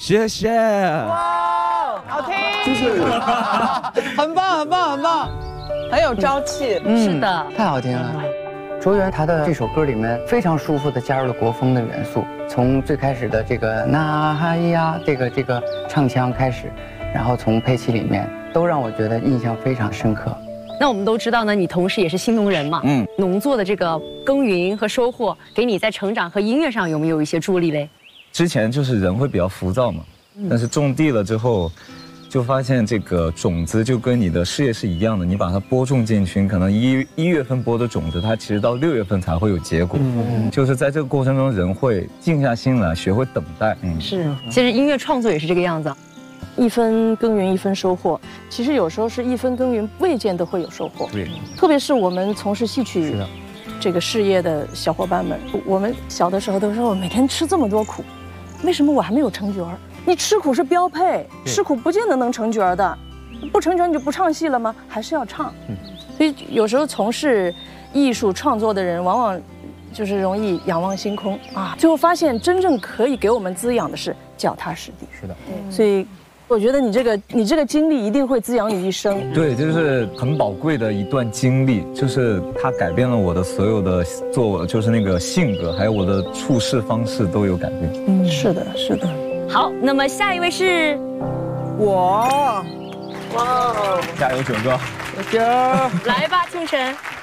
谢谢。 哇，好听， 就是很棒，很棒，很棒，很有朝气。 是的， 太好听了。卓源他的这首歌里面非常舒服的加入了国风的元素，从最开始的这个那哈呀这个唱腔开始，然后从配器里面都让我觉得印象非常深刻。 那我们都知道呢，你同时也是新农人嘛，农作的这个耕耘和收获，给你在成长和音乐上有没有一些助力嘞？ 之前就是人会比较浮躁嘛，但是种地了之后，就发现这个种子就跟你的事业是一样的，你把它播种进去，可能一月份播的种子，它其实到6月份才会有结果。就是在这个过程中，人会静下心来，学会等待。 是，其实音乐创作也是这个样子。 一分耕耘一分收获，其实有时候是一分耕耘未见得会有收获。 对， 特别是我们从事戏曲这个事业的小伙伴们，我们小的时候都说我每天吃这么多苦，为什么我还没有成角儿？你吃苦是标配，吃苦不见得能成角的，不成角你就不唱戏了吗？还是要唱。所以有时候从事艺术创作的人，往往就是容易仰望星空啊，最后发现真正可以给我们滋养的是脚踏实地。 是的， 所以我觉得你这个经历一定会滋养你一生。 对，就是很宝贵的一段经历，就是它改变了我的所有的就是那个性格，还有我的处事方式都有改变。 是的，是的。 好，那么下一位是我，哇， 加油，9哥！ 加油！ 来吧，庆晨。